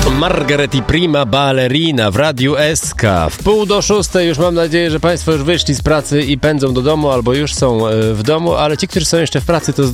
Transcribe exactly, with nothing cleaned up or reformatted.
Margaret i Prima Ballerina w Radiu S K. W pół do szóstej już mam nadzieję, że Państwo już wyszli z pracy i pędzą do domu albo już są w domu, ale ci, którzy są jeszcze w pracy, to